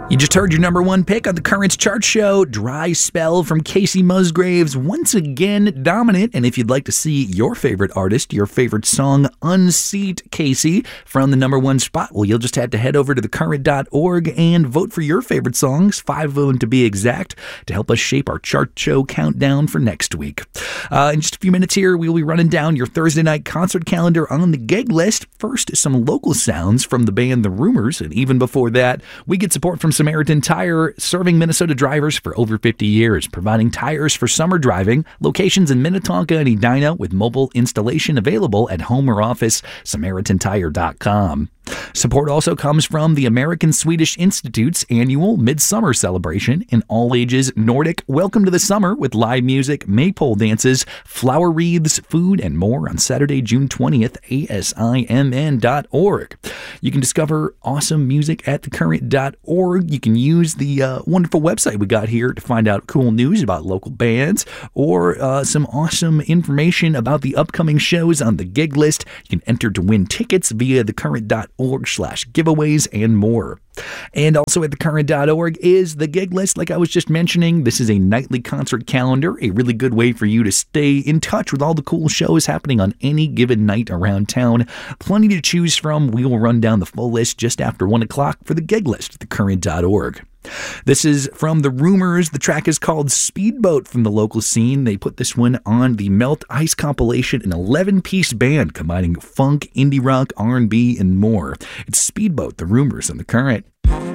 You just heard your number one pick on the Currents chart show, Dry Spell from Casey Musgraves, once again dominant. And if you'd like to see your favorite artist, your favorite song, unseat Casey from the number one spot, well, you'll just have to head over to thecurrent.org and vote for your favorite songs, 5 of them to be exact, to help us shape our chart show countdown for next week. In just a few minutes here, we'll be running down your Thursday night concert calendar on the gig list. First, some local sounds from the band The Rumors, and even before that, we get support from Samaritan Tire, serving Minnesota drivers for over 50 years, providing tires for summer driving. Locations in Minnetonka and Edina with mobile installation available at home or office, SamaritanTire.com. Support also comes from the American Swedish Institute's annual Midsummer celebration, an all-ages Nordic welcome to the summer with live music, maypole dances, flower wreaths, food, and more on Saturday, June 20th, ASIMN.org. You can discover awesome music at thecurrent.org. You can use the wonderful website we got here to find out cool news about local bands or some awesome information about the upcoming shows on the gig list. You can enter to win tickets via thecurrent.org/giveaways and more. And also at thecurrent.org is the gig list, like I was just mentioning. This is a nightly concert calendar, a really good way for you to stay in touch with all the cool shows happening on any given night around town. Plenty to choose from. We will run down the full list just after 1 o'clock for the gig list at thecurrent.org. This is from The Rumors. The track is called Speedboat from the local scene. They put this one on the Melt Ice compilation, an 11-piece band combining funk, indie rock, R&B, and more. It's Speedboat, The Rumors on The Current.